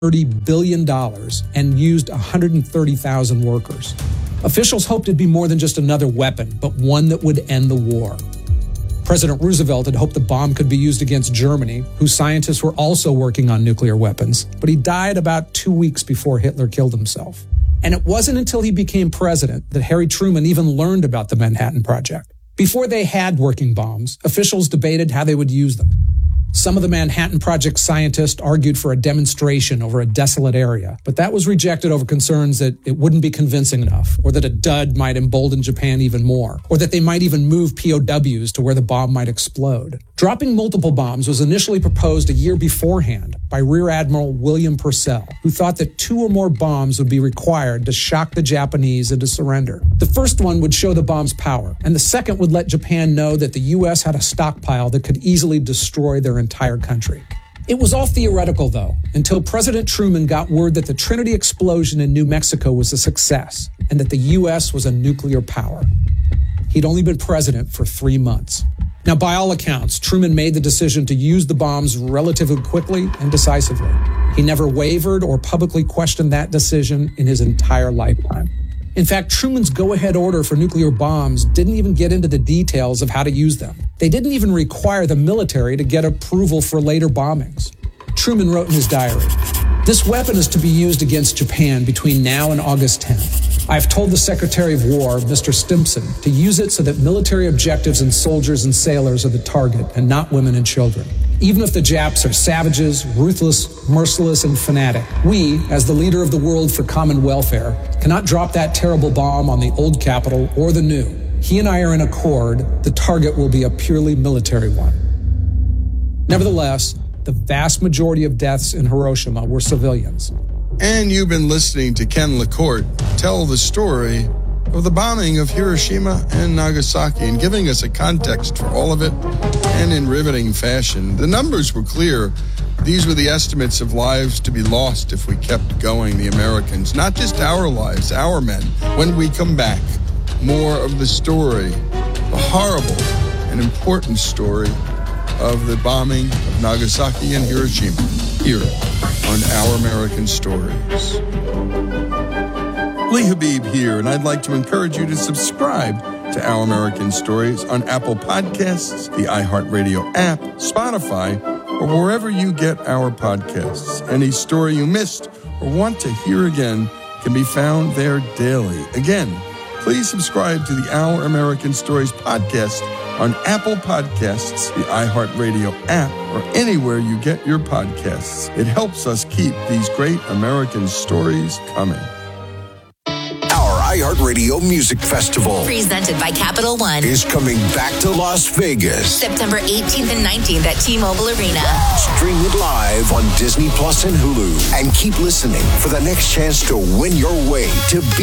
$30 billion and used 130,000 workers. Officials hoped it'd be more than just another weapon, but one that would end the war. President Roosevelt had hoped the bomb could be used against Germany, whose scientists were also working on nuclear weapons, but he died about 2 weeks before Hitler killed himself. And it wasn't until he became president that Harry Truman even learned about the Manhattan Project. Before they had working bombs, officials debated how they would use them. Some of the Manhattan Project scientists argued for a demonstration over a desolate area, but that was rejected over concerns that it wouldn't be convincing enough, or that a dud might embolden Japan even more, or that they might even move POWs to where the bomb might explode. Dropping multiple bombs was initially proposed a year beforehand by Rear Admiral William Purcell, who thought that 2 or more bombs would be required to shock the Japanese into surrender. The first one would show the bomb's power, and the second would let Japan know that the U.S. had a stockpile that could easily destroy their entire country. It was all theoretical, though, until President Truman got word that the Trinity explosion in New Mexico was a success and that the U.S. was a nuclear power. He'd only been president for 3 months. Now, by all accounts, Truman made the decision to use the bombs relatively quickly and decisively. He never wavered or publicly questioned that decision in his entire lifetime. In fact, Truman's go-ahead order for nuclear bombs didn't even get into the details of how to use them. They didn't even require the military to get approval for later bombings. Truman wrote in his diary, "This weapon is to be used against Japan between now and August 10th. I have told the Secretary of War, Mr. Stimson, to use it so that military objectives and soldiers and sailors are the target and not women and children. Even if the Japs are savages, ruthless, merciless, and fanatic, we, as the leader of the world for common welfare, cannot drop that terrible bomb on the old capital or the new. He and I are in accord. The target will be a purely military one." Nevertheless, the vast majority of deaths in Hiroshima were civilians. And you've been listening to Ken LaCorte tell the story of the bombing of Hiroshima and Nagasaki and giving us a context for all of it, and in riveting fashion. The numbers were clear. These were the estimates of lives to be lost if we kept going, the Americans. Not just our lives, our men. When we come back, more of the story, the horrible and important story of the bombing of Nagasaki and Hiroshima, here on Our American Stories. Lee Habib here, and I'd like to encourage you to subscribe to Our American Stories on Apple Podcasts, the iHeartRadio app, Spotify, or wherever you get our podcasts. Any story you missed or want to hear again can be found there daily. Again, please subscribe to the Our American Stories podcast on Apple Podcasts, the iHeartRadio app, or anywhere you get your podcasts. It helps us keep these great American stories coming. Our iHeartRadio Music Festival, presented by Capital One, is coming back to Las Vegas. September 18th and 19th at T-Mobile Arena. Stream it live on Disney Plus and Hulu. And keep listening for the next chance to win your way to be